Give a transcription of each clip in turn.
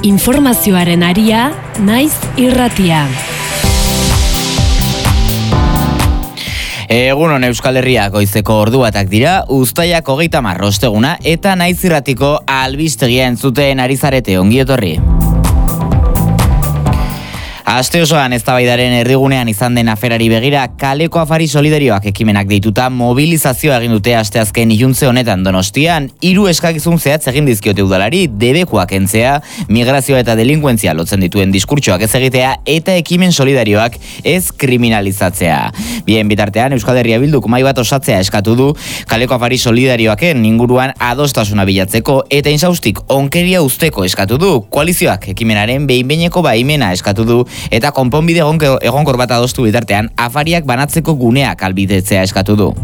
Informazioaren aria, naiz irratia. Egunon Euskal Herria goizeko orduatak dira, uztaiak 30 osteguna eta naiz irratiko albistegia entzuten ari zarete, ongi etorri. Aste osoan eztabaidaren erdigunean izan den aferari begira, kaleko afari solidarioak ekimenak deituta mobilizazioa egin dute asteazken iluntze honetan Donostian. 3 eskakizun zehatz egin dizkiote udalari, debekuak kentzea, migrazioa eta delinkuentzia lotzen dituen diskurtsoak ez egitea eta ekimen solidarioak ez kriminalizatzea. Bien bitartean Euskal Herria Bilduk mahai bat osatzea eskatu du kaleko afari solidarioaken inguruan adostasuna bilatzeko eta insaustik onkeria usteko eskatu du. Koalizioak ekimenaren behin-behineko baimena eskatu du eta konponbide egonkor bat adostu bitartean afariak banatzeko guneak albidetzea eskatu du.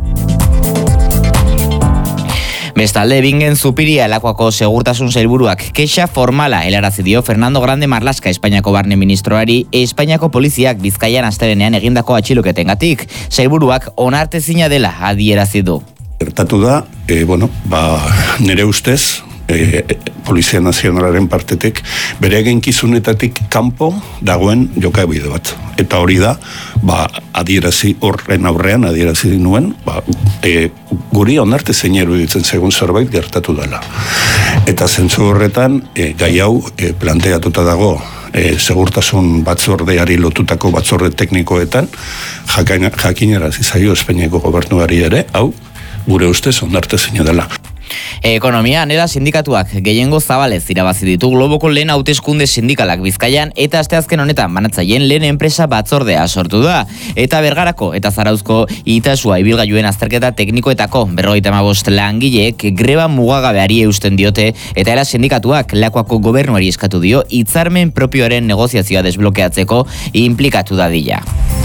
Bestalde, Bingen Zupiria Lakuako segurtasun sailburuak kexa formala helarazi dio Fernando Grande Marlaska Espainiako barne ministroari Espainiako poliziak Bizkaian astelehenean egindako atxiloketengatik. Sailburuak onartezina dela adierazi du. Gertatu da, nire ustez, Polizia Nazionalaren partetik bere eginkizunetatik kanpo dagoen jokabide bat. Eta hori da, adierazi horren aurrean, adierazi nuen, guri onartezin eruditzen segun zerbait gertatu dela. Eta zentzu horretan, gai hau planteatuta dago segurtasun batzordeari lotutako batzorde teknikoetan, jakinarazi zaio Espainiako gobernuari ere, hau gure ustez onartezina dela. Ekonomian eta sindikatuak gehiengo zabalez irabazi ditu Globoko lehen hauteskunde sindikalak Bizkaian eta asteazken honetan banatzaien lehen enpresa batzordea sortu da. Eta Bergarako eta Zarauzko itasua ibilgailuen azterketa teknikoetako 55 langileek greba mugagabeari eusten diote eta era sindikatuak Lakuako gobernuari eskatu dio hitzarmen propioaren negoziazioa desblokeatzeko inplikatu dadila.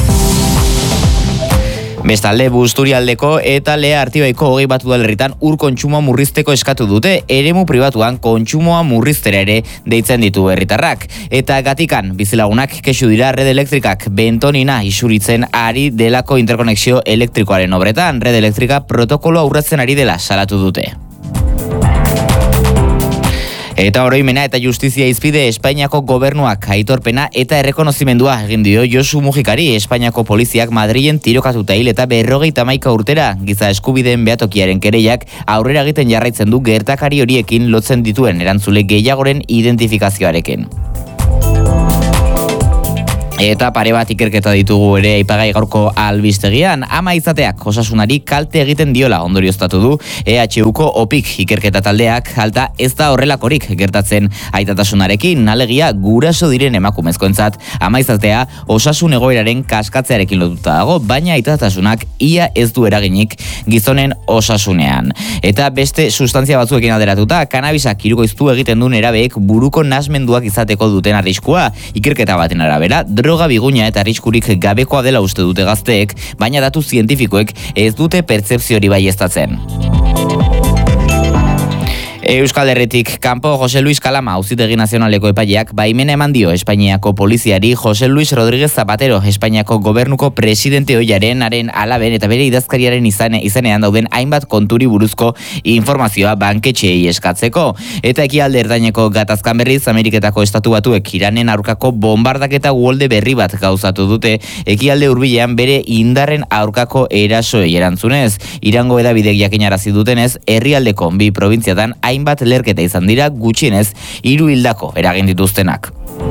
Bestalde, Busturialdeko eta Lea Artibaiko 21 udalerritan ur kontsumoa murrizteko eskatu dute, eremu pribatuan kontsumoa murriztera ere deitzen ditu herritarrak. Eta Gatikan bizilagunak kexu dira Red Elektrikak bentonina isuritzen ari delako interkonexio elektrikoaren obretan. Red Elektrika protokoloa urratzen ari dela salatu dute. Eta oroimena eta justizia izpide Espainiako gobernuak aitorpena eta errekonozimendua egin dio Josu Mujikari. Espainiako poliziak Madrilen tirokatuta hil eta 51 urtera giza eskubideen behatokiaren kereiak aurrera egiten jarraitzen du gertakari horiekin lotzen dituen erantzule gehiagoren identifikazioarekin. Eta pare bat ikerketa ditugu ere aipagai gaurko albistegian. Ama izateak osasunari kalte egiten diola ondorioztatu du EHUko OPIK ikerketa taldeak. Alta ez da horrelakorik gertatzen aitatasunarekin, alegia guraso diren emakumezkoentzat ama izatea osasun egoeraren kaskatzearekin lotuta dago, baina aitatasunak ia ez du eraginik gizonen osasunean. Eta beste sustantzia batzuekin alderatuta, kanabisak hirukoiztu egiten duen erabeek buruko nahasmenduak izateko duten arriskua. Ikerketa baten arabera, droga biguina eta arriskurik gabekoa dela uste dute gazteek, baina datu zientifikoek ez dute pertzepziori baieztatzen. Euskal Herritik kanpo Jose Luis Kalama Auzitegi Nazionaleko epaileak baimena eman dio Espainiako poliziari Jose Luis Rodríguez Zapatero Espainiako gobernuko presidente ohiaren alaben eta bere idazkariaren izenean dauden hainbat konturi buruzko informazioa banketxeei eskatzeko. Eta ekialde ertaineko gatazkan berriz Ameriketako estatu batuek Iranen aurkako bombardaketa uholde berri bat gauzatu dute ekialde hurbilean bere indarren aurkako erasoei erantzunez. Irango hedabidek jakinarazi dutenez, herrialdeko 2 probintziatan hainbat lerketa izan dira gutxienez 3 hildako eragin dituztenak.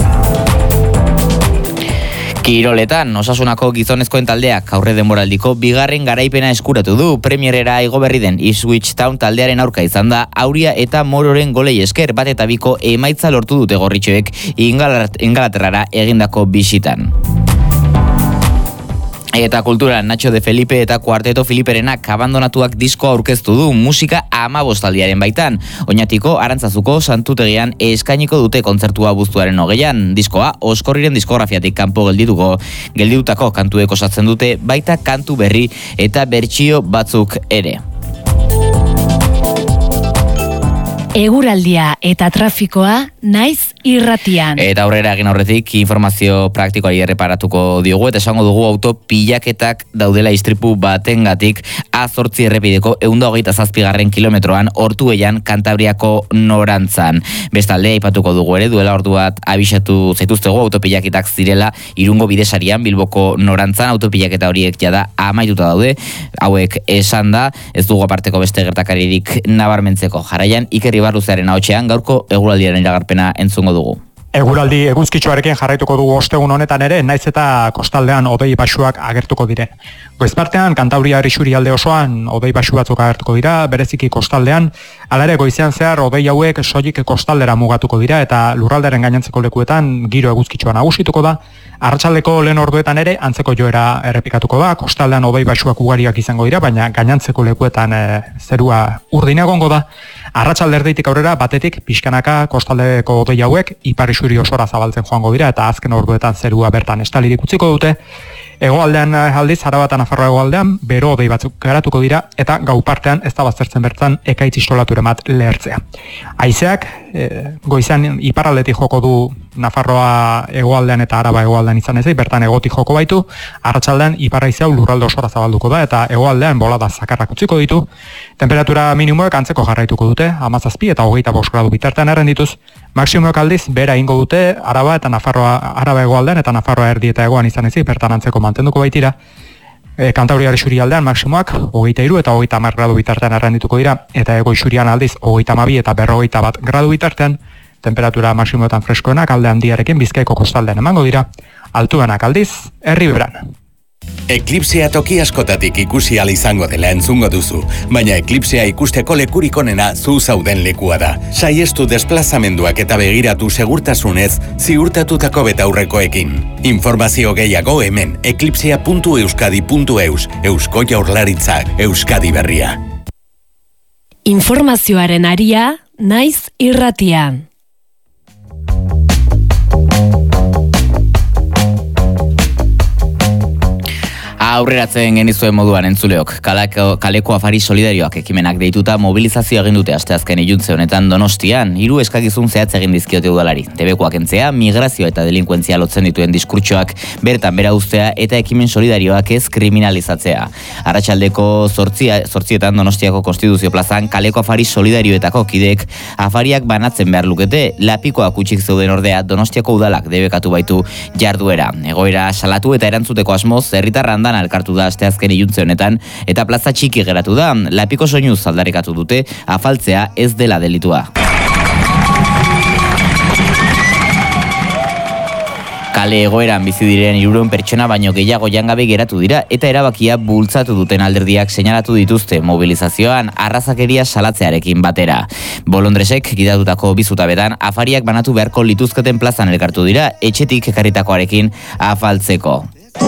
Kiroletan, Osasunako gizonezkoen taldeak aurre denboraldiko 2. garaipena eskuratu du. Premierera igo berri den Ipswich Town taldearen aurka izan da Auria eta Mororen golei esker 1-2 emaitza lortu dute gorritxoek Ingalaterrara egindako bisitan. Eta kulturan, Nacho de Felipe eta Kuarteto Filiperenak abandonatuak diskoa aurkeztu du musika 15 aldiaren baitan. Oñatiko Arantzazuko Santutegian eskainiko dute kontzertua abuztuaren 20an. Diskoa Oskorriren diskografiatik kanpo gelditutako kantuek osatzen dute, baita kantu berri eta bertsio batzuk ere. Eguraldia eta trafikoa naiz irratian. Eta aurrera egin aurretik informazio praktikoari erreparatuko diogu eta esango dugu auto pilaketak daudela istripu batengatik A8 errepideko 127. kilometroan Ortuellan Kantabriako norantzan. Bestalde aipatuko dugu ere duela ordu bat abisatu zaituztego autopilaketak zirela Irungo bidesarian Bilboko norantzan autopilaketa horiek jada amaituta daude. Hauek esan da, ez dugu aparteko beste gertakaririk nabarmentzeko. Jarraian Iker Ibarluzearen ahotsean gaurko eguraldiaren iragarpena entzungo dugu. Eguraldi eguzkitsuarekin jarraituko dugu ostegun honetan ere, naiz eta kostaldean hodei basuak agertuko diren. Goizpartean, Kantauriar isurialde osoan hodei basu batzuk agertuko dira, bereziki kostaldean, hala ere goizean zehar hodei hauek soilik kostaldera mugatuko dira eta lurraldearen gainontzeko lekuetan giro eguzkitsua nagusituko da. Arratsaldeko lehen orduetan ere antzeko joera errepikatuko da, kostaldean hodei basuak ugariak izango dira, baina gainontzeko lekuetan zerua urdin egongo da. Arratsalde erdeitik aurrera batetik pixkanaka kostaldeko hodei hauek ipar isuri osora zabaltzen joango dira eta azken orduetan zerua bertan estalirik utziko dute. Hegoaldean aldiz, Araba eta Nafarroa hegoaldean bero hodei batzuk garatuko dira eta gau partean ez da baztertzen bertan ekaitz istolature bat lehertzea. Haizeak goizan iparraldetik joko du Nafarroa hegoaldean eta Araba hegoaldean izan ezik, bertan hegotik joko baitu, arratsaldean ipar haizea lurralde osora zabalduko da eta hegoaldean bolada zakarrak utziko ditu. Temperatura minimoek antzeko jarraituko dute, 17 eta 25 gradu bitartean errendituz. Maximoek aldiz, bera ingo dute Araba eta Nafarroa, Araba hegoaldean eta Nafarroa erdi eta hegoan izan ezik, bertan antzeko mantenduko baitira. Kantauriar isurialdean maximoak 23 eta 30 gradu bitartean errendituko dira, eta hego isurian aldiz 32 eta 41 gradu bitartean. Temperatura maximoetan freskoenak alde handiarekin Bizkaiko kostaldean emango dira, altuenak aldiz Erriberan. Eklipsea toki askotatik ikusi ahal izango dela entzungo duzu, baina eklipsea ikusteko lekurik onena zu zauden lekua da. Saiestu desplazamenduak eta begiratu segurtasunez ziurtatutako betaurrekoekin. Informazio gehiago hemen eklipsea.euskadi.eus, Eusko Jaurlaritzak, Euskadi Berria. Informazioaren aria naiz irratian. Aurreratzen genizuen moduan entzuleok, kaleko afari solidarioak ekimenak deituta mobilizazio egin dute asteazken iluntze honetan Donostian, 3 eskakizun zehatz egin dizkiote udalari. Debekuak entzea, migrazioa eta delinkuentzia lotzen dituen diskurtsoak bertan bera uztea eta ekimen solidarioak ez kriminalizatzea. Arratsaldeko 8etan Donostiako Konstituzio plazan kaleko afari solidarioetako kidek afariak banatzen behar lukete, lapikoak utxik zeuden ordea Donostiako udalak debekatu baitu jarduera. Egoera salatu eta erantzuteko asmoz, herritar andana elkartu da asteazken iluntze honetan eta plaza txiki geratu da. Lapiko soinuz aldarrikatu dute afaltzea ez dela delitua. Kale egoeran bizi diren 300 pertsona baino gehiago jangabe geratu dira eta erabakia bultzatu duten alderdiak seinalatu dituzte mobilizazioan arrazakeria salatzearekin batera. Bolondresek gidatutako bizutabetan afariak banatu beharko lituzketen plazan elkartu dira etxetik ekarritakoarekin afaltzeko.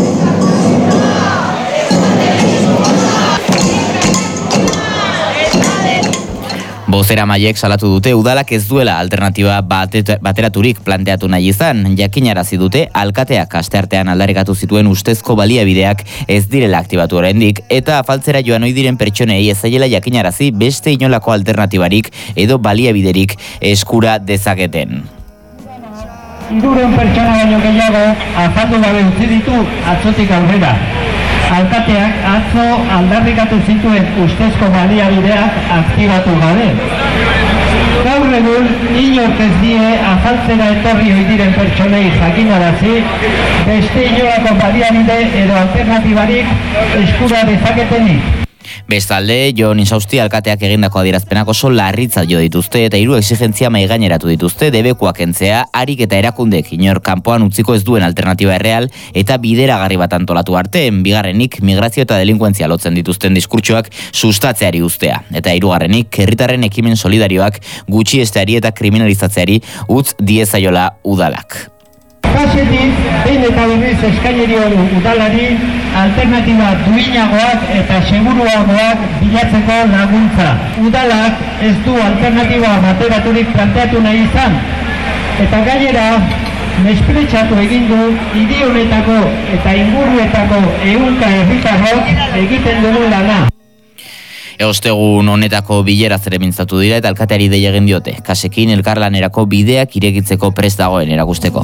Bozeramaileek salatu dute udalak ez duela alternatiba bateraturik planteatu nahi izan, jakinarazi dute alkateak asteartean aldarrikatu zituen ustezko baliabideak ez direla aktibatu oraindik eta afaltzera joan ohi diren pertsonei ez zaiela jakinarazi beste inolako alternatibarik edo baliabiderik eskura dezaketen. 300 pertsona baino gehiago afaldu gabe utzi ditu atzotik aurrera. Alkateak atzo aldarrikatu zituen ustezko baliabideak aktibatu gabe. Gaur egun inork ez die afaltzera etorri ohi diren pertsonei jakinarazi beste inolako baliabide edo alternatibarik eskura dezaketenik. Bestalde, Jon Insausti alkateak egindako adierazpenak oso larritzat jo dituzte eta 3 exigentzia mahaigaineratu dituzte debekuak entzea, harik eta erakundek inor kanpoan utziko ez duen alternatiba erreal eta bideragarri bat antolatu arte, bigarrenik migrazio eta delinkuentzia lotzen dituzten diskurtsoak sustatzeari uztea. Eta 3. herritarren ekimen solidarioak gutxiesteari eta kriminalizatzeari utz diezaiola udalak. Pasetik, behin eta berriz eskaineri udalari alternatiba duinagoak eta seguruagoak bilatzeko laguntza. Udalak ez du alternatiba bateraturik planteatu nahi izan, eta gainera mespretxatu egin du hiri honetako eta inguruetako 100 herritarrok egiten dugun lana. Ostegun honetako bilera zeremintzatu dira eta alkateari dei egin diote. Kasekin elkarlanerako bideak irekitzeko prest dagoen erakusteko.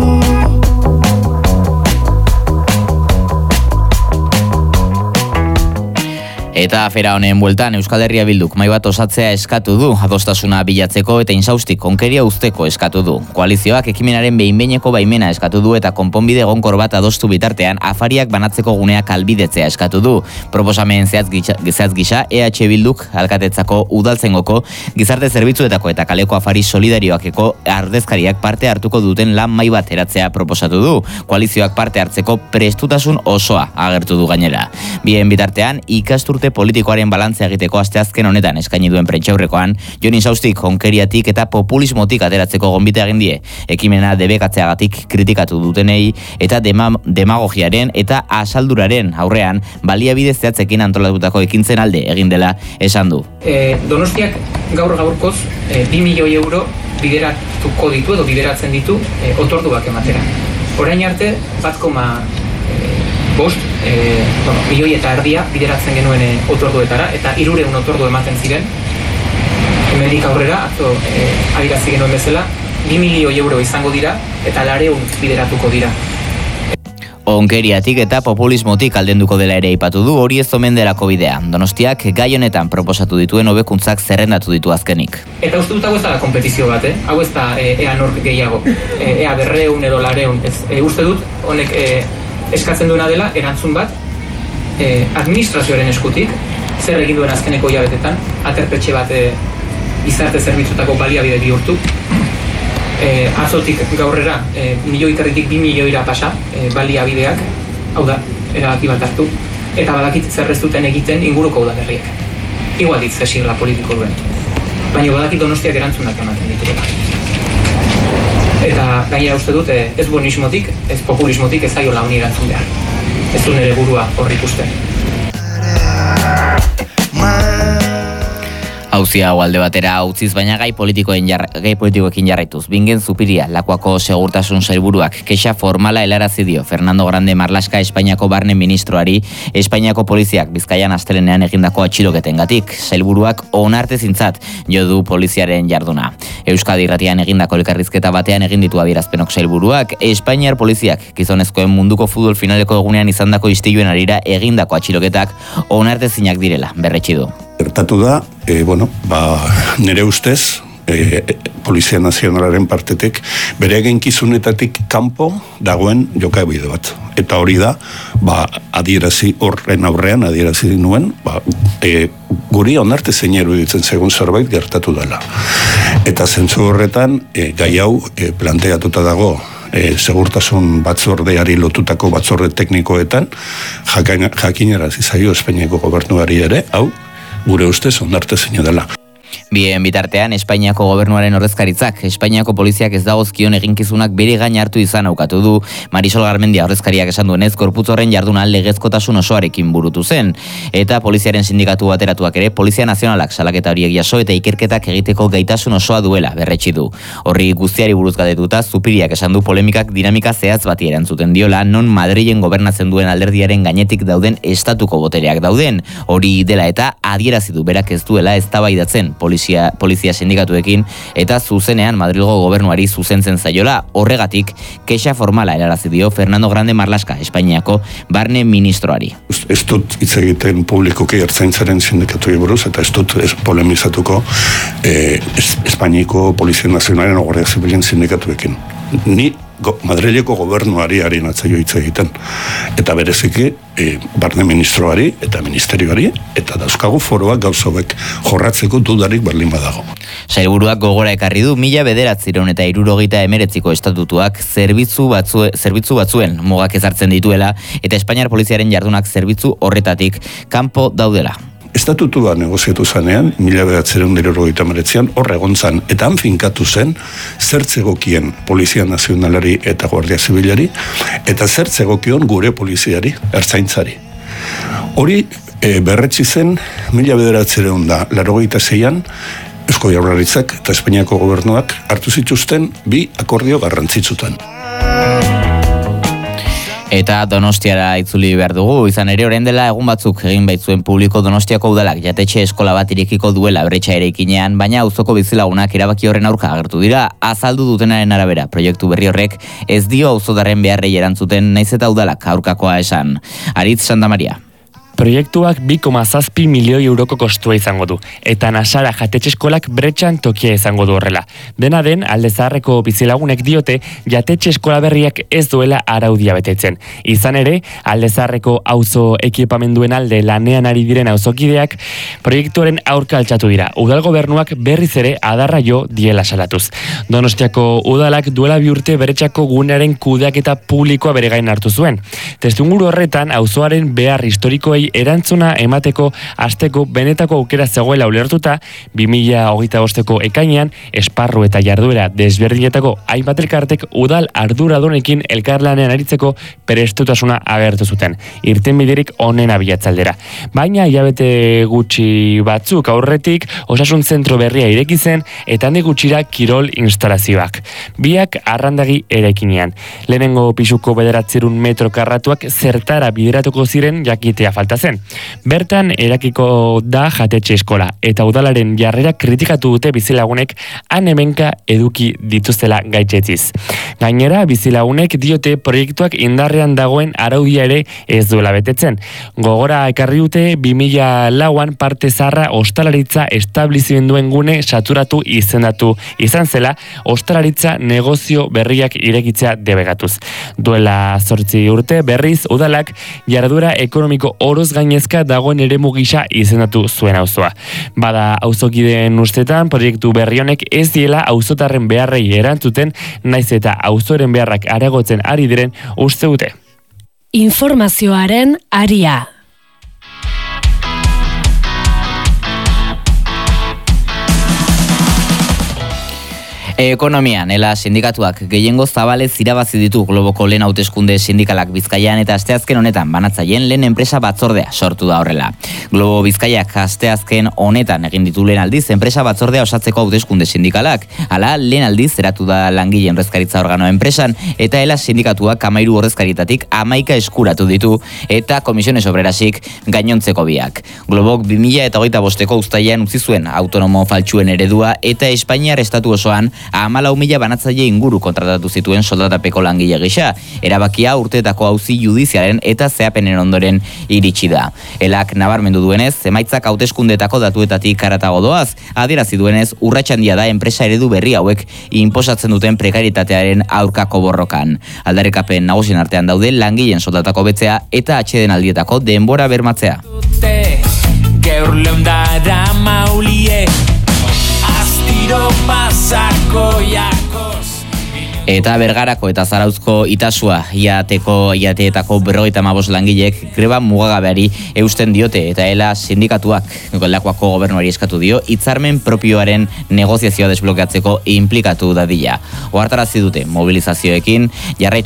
Eta afera honen bueltan Euskal Herria Bilduk mahai bat osatzea eskatu du, adostasuna bilatzeko eta insaustik konkeria uzteko eskatu du. Koalizioak ekimenaren behin-behineko baimena eskatu du eta konponbide egonkor bat adostu bitartean afariak banatzeko guneak albidetzea eskatu du. Proposamen zehatz gisa EH Bilduk alkatetzako udaltzengoko gizarte zerbitzuetako eta kaleko afari solidarioakeko ardezkariak parte hartuko duten lan mahai bat eratzea proposatu du. Koalizioak parte hartzeko prestutasun osoa agertu du gainera. Bien bitartean ikasturte politikoaren balantzea egiteko asteazken honetan eskaini duen prentsaurrekoan, Jon Insaustik honkeriatik eta populismotik ateratzeko gonbite egin die. Ekimena debekatzeagatik kritikatu dutenei eta demagogiaren eta asalduraren aurrean baliabide zehatzekin antolatutako ekintzen alde egin dela esan du. Donostiak gaurkoz 2 milioi euro bideratuko ditu edo bideratzen ditu otorduak ematera. Orain arte 1,5 milioi eta erdia bideratzen genuen otorduetara, eta 300 otordu ematen ziren. Hemendik aurrera, atzo adierazi genuen bezala, 2 milioi euro izango dira, eta 400 bideratuko dira. Honkeriatik eta populismotik aldenduko dela ere aipatu du, hori ez omen delako bidea. Donostiak gai honetan proposatu dituen hobekuntzak zerrendatu ditu azkenik. Eta uste dut hau ez da konpetizio bat, hau ez da ea nork gehiago, ea 200 edo 400. Uste dut honek eskatzen duena dela erantzun bat administrazioaren eskutik, zer egin duen azkeneko hilabetetan, aterpetxe bat gizarte zerbitzutako baliabide bihurtu. Atzotik gaurrera, 1,5 milioitik 2 milioira pasa baliabideak, hau da, erabaki bat hartu, eta badakit zer ez duten egiten inguruko udalerriak. Igual dit ze sigla politiko duen. Baina badakit Donostiak erantzunak ematen dituela. Eta gainera uste dut, ez bonismotik, ez populismotik ez zaiola honi erantzun behar. Ez du nire burua horri ikusten. Auzia hau alde batera utziz, baina gai politikoekin jarraituz. Bingen Zupiria, Lakuako segurtasun sailburuak kexa formala helarazi dio Fernando Grande Marlaska Espainiako barne ministroari, Espainiako poliziak Bizkaian astelenean egindako atxiloketengatik. Sailburuak onartezintzat jo du poliziaren jarduna. Euskadi Irratian egindako elkarrizketa batean egin ditu adierazpenok sailburuak, Espainiar poliziak gizonezkoen munduko futbol finaleko egunean izandako istiluen harira egindako atxiloketak onartezinak direla, berretsi du. Gertatu da, nire ustez, Polizia Nazionalaren partetik, bere eginkizunetatik kanpo dagoen jokabide bat. Eta hori da, adierazi horren aurrean, adierazi nuen, guri onartezin eruditzen segun zerbait gertatu dela. Eta zentzu horretan, gai hau planteatuta dago, segurtasun batzordeari lotutako batzorde teknikoetan, jakinarazi zaio Espainiako gobernuari ere, hau, gure ustez onartezina dela. Bien bitartean, Espainiako gobernuaren ordezkaritzak, Espainiako poliziak ez dagozkion eginkizunak bere gain hartu izan aukatu du. Marisol Garmendia ordezkariak esan duenez, gorputz horren jarduna legezkotasun osoarekin burutu zen. Eta poliziaren sindikatu bateratuak ere, Polizia Nazionalak salaketa horiek jaso eta ikerketak egiteko gaitasun osoa duela, berretsi du. Horri guztiari buruz galdetuta, Zupiriak esan du polemikak dinamika zehatz bati erantzuten diola, non Madrilen gobernatzen duen alderdiaren gainetik dauden estatuko botereak dauden. Hori dela eta adierazi du berak ez duela eztabaidatzen polizia sindikatuekin eta zuzenean Madrilgo gobernuari zuzentzen zaiola. Horregatik, kexa formala helarazi dio Fernando Grande Marlaska, Espainiako barne ministroari. Ez dut hitz egiten publikoki ertzaintzaren sindikatuei buruz eta ez dut polemizatuko Espainiako Polizia Nazionalaren Guardia Zibilen sindikatuekin. Ni Madrileko gobernuari harinatzaio hitz egiten. Eta bereziki, barne ministroari eta ministerioari, eta dauzkagu foroak gauzobek jorratzeko dudarik berdin badago. Sailburuak gogora ekarri du 1979ko estatutuak zerbitzu batzuen mugak ezartzen dituela eta Espainiar poliziaren jardunak zerbitzu horretatik kanpo daudela. Estatutua negoziatu zanean, 1979an hor egon zan, eta han finkatu zen zertzegokien Polizia Nazionalari eta Guardia Zibilari, eta zertzegokion gure poliziari, ertzaintzari. Hori berretsi zen 1986an Eusko Jaurlaritzak eta Espainiako gobernuak hartu zituzten 2 akordio garrantzitsutan. Eta Donostiara itzuli behar dugu, izan ere orain dela egun batzuk egin baitzuen publiko Donostiako udalak jatetxe eskola bat irekiko duela bretxa eraikinean, baina auzoko bizilagunak erabaki horren aurka agertu dira. Azaldu dutenaren arabera, proiektu berri horrek ez dio auzotarren beharrei erantzuten, naiz eta udalak aurkakoa esan. Aritz Santamaria. Proiektuak 2,7 milioi euroko kostua izango du, eta Nasara jatetxe eskolak bretxan tokia izango du horrela. Dena den, Alde Zaharreko bizilagunek diote, jatetxe eskola berriak ez duela araudia betetzen. Izan ere, Alde Zaharreko auzo ekipamenduen alde lanean ari diren auzokideak, proiektuaren aurka altxatu dira. Udal gobernuak berriz ere adarra jo diela salatuz. Donostiako udalak duela 2 urte bretxako gunearen kudeaketa publikoa bere gain hartu zuen. Testuinguru horretan, auzoaren behar historikoei erantzuna emateko hasteko benetako aukera zegoela ulertuta, 2025ko ekainean esparru eta jarduera desberdinetako hainbat elkartek udal arduradunekin elkarlanean aritzeko prestutasuna agertu zuten. Irtenbiderik onena bilatzaldera. Baina hilabete gutxi batzuk aurretik osasun zentro berria ireki zen eta handik gutxira kirol instalazioak. Biak arrandagi eraikinean. Lehenengo pisuko 900 metro karratuak zertara bideratuko ziren jakitea falta zen. Bertan erakiko da jatetxe eskola eta udalaren jarrera kritikatu dute bizilagunek han hemenka eduki dituztela gaitzetziz. Gainera, bizilagunek diote proiektuak indarrean dagoen araudia ere ez duela betetzen. Gogora ekarri dute 2004an parte zaharra ostalaritza establizimenduen gune saturatu izendatu izan zela, ostalaritza negozio berriak irekitzea debegatuz. Duela 8 urte berriz udalak jarduera ekonomiko oroz gainezka dagoen eremu gisa izendatu zuen auzoa. Bada auzokideen ustetan proiektu berri honek ez diela auzotarren beharrei erantzuten, naiz eta auzoren beharrak areagotzen ari diren uste dute. Informazioaren aria. Ekonomian, ela sindikatuak gehiengo zabalez irabazi ditu Globoko lehen hauteskunde sindikalak Bizkaian eta asteazken honetan banatzaileen lehen enpresa batzordea sortu da horrela. Globo Bizkaiak asteazken honetan egin ditu lehen aldiz enpresa batzordea osatzeko hauteskunde sindikalak. Hala, lehen aldiz eratu da langileen ordezkaritza organo enpresan eta ela sindikatuak 13 ordezkaritatik 11 eskuratu ditu eta Komisiones Obrerasik gainontzeko biak. Globok 2025ko uztailean utzi zuen autonomo faltsuen eredua eta Espainiar estatu osoan 14.000 banatzaile inguru kontratatu zituen soldatapeko langile gisa. Erabakia urteetako auzi judiziaren eta zeapenen ondoren iritsi da. Elak nabarmendu duenez, emaitzak hauteskundetako datuetatik haratago doaz, adierazi duenez urratsandia da enpresa eredu berri hauek inposatzen duten prekaritatearen aurkako borrokan. Aldarrikapen nagusien artean daude langileen soldatako betzea eta atsedenaldietako denbora bermatzea. Gaur leundara maulie Eta Bergarako eta Zarauzko Itasua iateetako 55 langilek greba mugagabeari eusten diote eta ela sindikatuak Lakuako gobernuari eskatu dio hitzarmen propioaren negoziazioa desblokeatzeko inplikatu dadila. Ohartarazi dute mobilizazioekin jarraitu